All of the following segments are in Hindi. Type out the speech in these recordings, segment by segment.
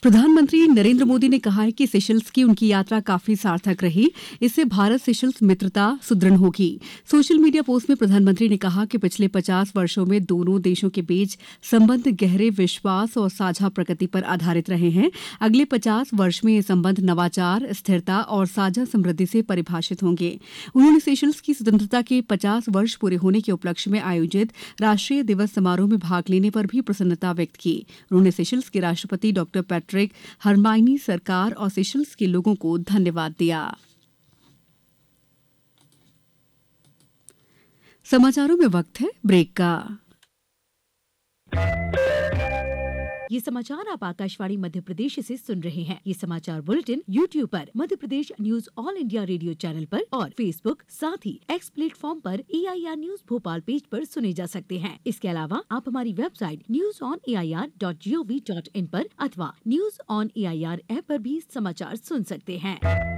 प्रधानमंत्री नरेंद्र मोदी ने कहा है कि सेशल्स की उनकी यात्रा काफी सार्थक रही। इससे भारत सेशल्स मित्रता सुदृढ़ होगी। सोशल मीडिया पोस्ट में प्रधानमंत्री ने कहा कि पिछले 50 वर्षों में दोनों देशों के बीच संबंध गहरे विश्वास और साझा प्रगति पर आधारित रहे हैं। अगले 50 वर्ष में ये संबंध नवाचार, स्थिरता और साझा समृद्धि से परिभाषित होंगे। उन्होंने सेशल्स की स्वतंत्रता के 50 वर्ष पूरे होने के उपलक्ष्य में आयोजित राष्ट्रीय दिवस समारोह में भाग लेने पर भी प्रसन्नता व्यक्त की। उन्होंने सेशल्स के राष्ट्रपति डॉक्टर पैट्रिक हरमाइनी, सरकार और सेशल्स के लोगों को धन्यवाद दिया। समाचारों में वक्त है ब्रेक का। ये समाचार आप आकाशवाणी मध्य प्रदेश से सुन रहे हैं। ये समाचार बुलेटिन YouTube पर, Madhya Pradesh news all India radio channel पर और फेसबुक, साथ ही एक्स प्लेटफॉर्म पर AIR न्यूज भोपाल पेज पर सुने जा सकते हैं। इसके अलावा आप हमारी वेबसाइट newsonair.gov.in पर अथवा न्यूज ऑन AIR ऐप पर भी समाचार सुन सकते हैं।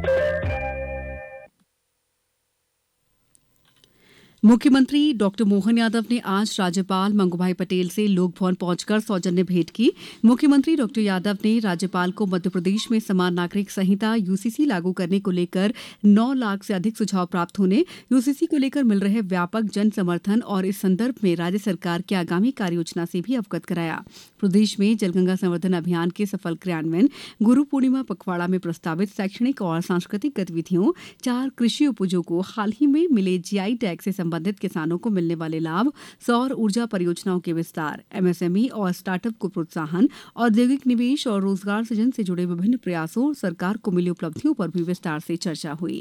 मुख्यमंत्री डॉक्टर मोहन यादव ने आज राज्यपाल मंगूभाई पटेल से लोक भवन पहुंचकर सौजन्य भेंट की। मुख्यमंत्री डॉक्टर यादव ने राज्यपाल को मध्य प्रदेश में समान नागरिक संहिता UCC लागू करने को लेकर 9 लाख से अधिक सुझाव प्राप्त होने, UCC को लेकर मिल रहे व्यापक जन समर्थन और इस संदर्भ में राज्य सरकार की आगामी कार्ययोजना से भी अवगत कराया। प्रदेश में जलगंगा संवर्धन अभियान के सफल क्रियान्वयन, गुरु पूर्णिमा पखवाड़ा में प्रस्तावित शैक्षणिक और सांस्कृतिक गतिविधियों, 4 कृषि उपजों को हाल ही में मिले GI टैग से संबंधित किसानों को मिलने वाले लाभ, सौर ऊर्जा परियोजनाओं के विस्तार, MSME और स्टार्टअप को प्रोत्साहन, औद्योगिक निवेश और रोजगार सृजन से जुड़े विभिन्न प्रयासों और सरकार को मिली उपलब्धियों पर भी विस्तार से चर्चा हुई।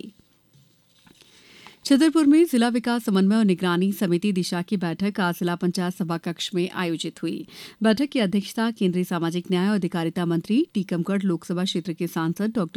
छतरपुर में जिला विकास समन्वय और निगरानी समिति दिशा की बैठक आज जिला पंचायत सभाकक्ष में आयोजित हुई। बैठक की अध्यक्षता केंद्रीय सामाजिक न्याय और अधिकारिता मंत्री टीकमगढ़ लोकसभा क्षेत्र के सांसद डॉ